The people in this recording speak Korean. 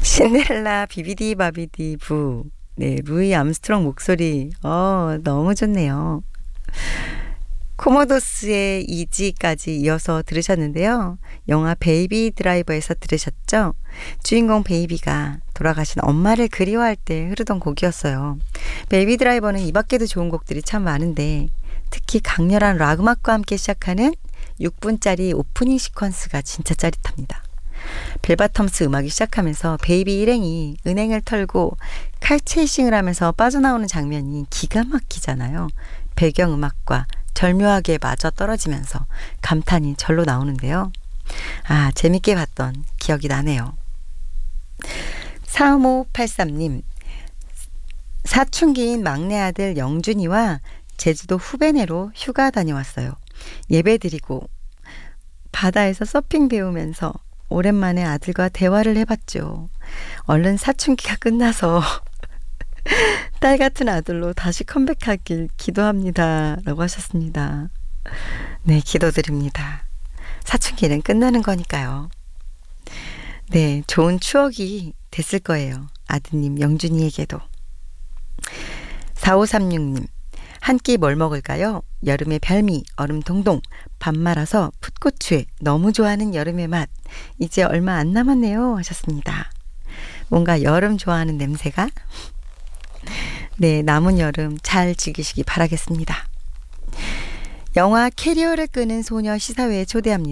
신데렐라 비비디 바비디 부. 네, 루이 암스트롱 목소리. 너무 좋네요. 코모도스의 이지까지 이어서 들으셨는데요. 영화 베이비 드라이버에서 들으셨죠? 주인공 베이비가 돌아가신 엄마를 그리워할 때 흐르던 곡이었어요. 베이비 드라이버는 이 밖에도 좋은 곡들이 참 많은데 특히 강렬한 락 음악과 함께 시작하는 6분짜리 오프닝 시퀀스가 진짜 짜릿합니다. 벨바텀스 음악이 시작하면서 베이비 일행이 은행을 털고 칼체이싱을 하면서 빠져나오는 장면이 기가 막히잖아요. 배경음악과 절묘하게 맞아 떨어지면서 감탄이 절로 나오는데요. 재밌게 봤던 기억이 나네요. 3583님, 사춘기인 막내 아들 영준이와 제주도 후베네로 휴가 다녀왔어요. 예배드리고 바다에서 서핑 배우면서 오랜만에 아들과 대화를 해봤죠. 얼른 사춘기가 끝나서 딸 같은 아들로 다시 컴백하길 기도합니다. 라고 하셨습니다. 네, 기도드립니다. 사춘기는 끝나는 거니까요. 네, 좋은 추억이 됐을 거예요. 아드님 영준이에게도. 4536님, 한 끼 뭘 먹을까요? 여름의 별미, 얼음 동동, 밥 말아서 풋고추에 너무 좋아하는 여름의 맛. 이제 얼마 안 남았네요. 하셨습니다. 뭔가 여름 좋아하는 냄새가? 네, 남은 여름 잘 즐기시기 바라겠습니다. 영화 캐리어를 끄는 소녀 시사회에 초대합니다.